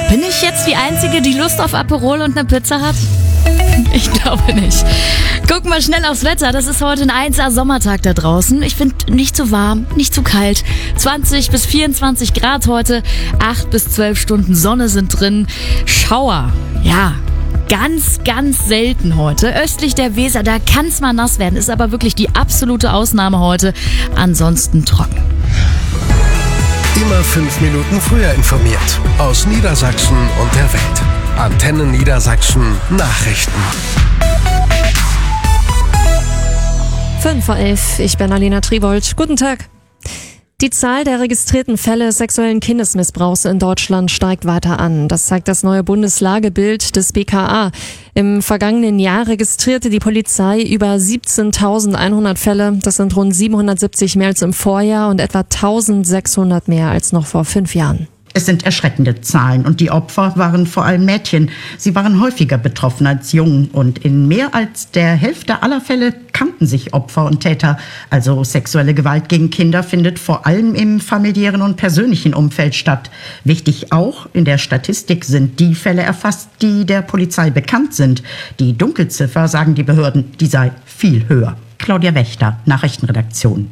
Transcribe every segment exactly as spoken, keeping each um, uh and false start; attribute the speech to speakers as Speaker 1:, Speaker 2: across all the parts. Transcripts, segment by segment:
Speaker 1: Bin ich jetzt die Einzige, die Lust auf Aperol und eine Pizza hat? Ich glaube nicht. Guck mal schnell aufs Wetter. Das ist heute ein eins A Sommertag da draußen. Ich finde nicht zu warm, nicht zu kalt. zwanzig bis vierundzwanzig Grad heute. acht bis zwölf Stunden Sonne sind drin. Schauer. Ja. Ganz, ganz selten heute. Östlich der Weser, da kann es mal nass werden. Ist aber wirklich die absolute Ausnahme heute. Ansonsten trocken.
Speaker 2: Immer fünf Minuten früher informiert. Aus Niedersachsen und der Welt. Antenne Niedersachsen Nachrichten.
Speaker 3: fünf vor elf, ich bin Alina Tribold. Guten Tag. Die Zahl der registrierten Fälle sexuellen Kindesmissbrauchs in Deutschland steigt weiter an. Das zeigt das neue Bundeslagebild des B K A. Im vergangenen Jahr registrierte die Polizei über siebzehntausendeinhundert Fälle. Das sind rund siebenhundertsiebzig mehr als im Vorjahr und etwa eintausendsechshundert mehr als noch vor fünf Jahren.
Speaker 4: Es sind erschreckende Zahlen und die Opfer waren vor allem Mädchen. Sie waren häufiger betroffen als Jungen und in mehr als der Hälfte aller Fälle kannten sich Opfer und Täter. Also sexuelle Gewalt gegen Kinder findet vor allem im familiären und persönlichen Umfeld statt. Wichtig auch, in der Statistik sind die Fälle erfasst, die der Polizei bekannt sind. Die Dunkelziffer, sagen die Behörden, die sei viel höher. Claudia Wächter, Nachrichtenredaktion.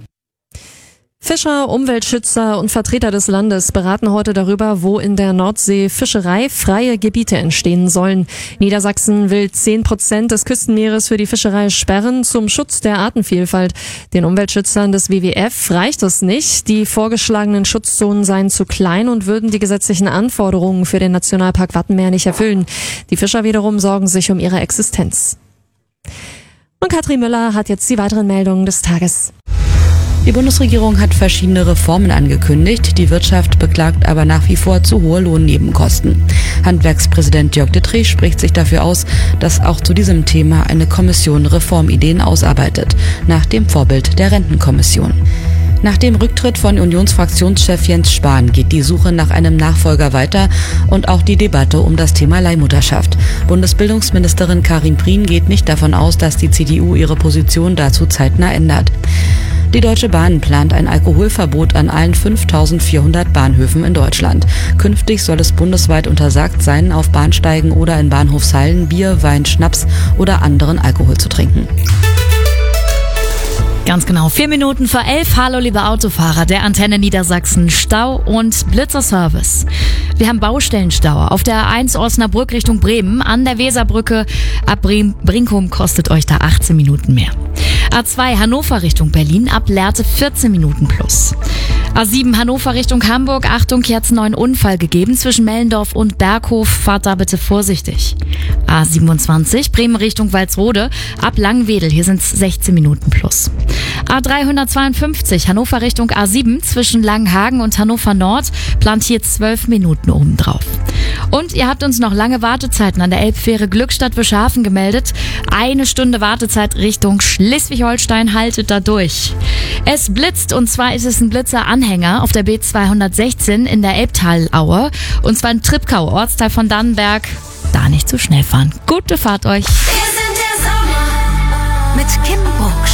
Speaker 3: Fischer, Umweltschützer und Vertreter des Landes beraten heute darüber, wo in der Nordsee fischereifreie Gebiete entstehen sollen. Niedersachsen will zehn Prozent des Küstenmeeres für die Fischerei sperren zum Schutz der Artenvielfalt. Den Umweltschützern des W W F reicht es nicht. Die vorgeschlagenen Schutzzonen seien zu klein und würden die gesetzlichen Anforderungen für den Nationalpark Wattenmeer nicht erfüllen. Die Fischer wiederum sorgen sich um ihre Existenz. Und Katrin Müller hat jetzt die weiteren Meldungen des Tages.
Speaker 5: Die Bundesregierung hat verschiedene Reformen angekündigt. Die Wirtschaft beklagt aber nach wie vor zu hohe Lohnnebenkosten. Handwerkspräsident Jörg Dittrich spricht sich dafür aus, dass auch zu diesem Thema eine Kommission Reformideen ausarbeitet, nach dem Vorbild der Rentenkommission. Nach dem Rücktritt von Unionsfraktionschef Jens Spahn geht die Suche nach einem Nachfolger weiter und auch die Debatte um das Thema Leihmutterschaft. Bundesbildungsministerin Karin Prien geht nicht davon aus, dass die C D U ihre Position dazu zeitnah ändert. Die Deutsche Bahn plant ein Alkoholverbot an allen fünftausendvierhundert Bahnhöfen in Deutschland. Künftig soll es bundesweit untersagt sein, auf Bahnsteigen oder in Bahnhofshallen Bier, Wein, Schnaps oder anderen Alkohol zu trinken.
Speaker 1: Ganz genau, vier Minuten vor elf. Hallo liebe Autofahrer der Antenne Niedersachsen Stau- und Blitzerservice. Wir haben Baustellenstau auf der A eins Osnabrück Richtung Bremen an der Weserbrücke. Ab Brinkum kostet euch da achtzehn Minuten mehr. A zwei Hannover Richtung Berlin ab Lehrte vierzehn Minuten plus. A sieben Hannover Richtung Hamburg. Achtung, hier hat's einen neuen Unfall gegeben zwischen Mellendorf und Berghof. Fahrt da bitte vorsichtig. A siebenundzwanzig Bremen Richtung Walsrode ab Langwedel. Hier sind's sechzehn Minuten plus. A dreihundertzweiundfünfzig Hannover Richtung A sieben zwischen Langenhagen und Hannover Nord plant hier zwölf Minuten obendrauf. Und ihr habt uns noch lange Wartezeiten an der Elbfähre Glückstadt-Wischhafen gemeldet. Eine Stunde Wartezeit Richtung Schleswig-Holstein, haltet da durch. Es blitzt und zwar ist es ein Blitzer-Anhänger auf der B zweihundertsechzehn in der Elbtalaue und zwar in Treptow, Ortsteil von Dannenberg. Da nicht zu schnell fahren. Gute Fahrt euch.
Speaker 6: Wir sind der Sommer mit Kim Buchsch.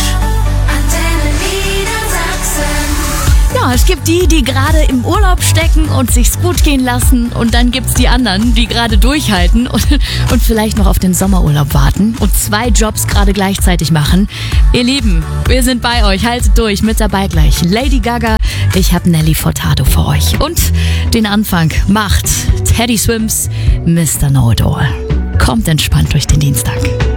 Speaker 1: Ja, es gibt die, die gerade im Urlaub stecken und sich's gut gehen lassen und dann gibt's die anderen, die gerade durchhalten und, und vielleicht noch auf den Sommerurlaub warten und zwei Jobs gerade gleichzeitig machen. Ihr Lieben, wir sind bei euch, haltet durch, mit dabei gleich Lady Gaga, ich hab Nelly Furtado für euch und den Anfang macht Teddy Swims, Mister Know-It-All. Kommt entspannt durch den Dienstag.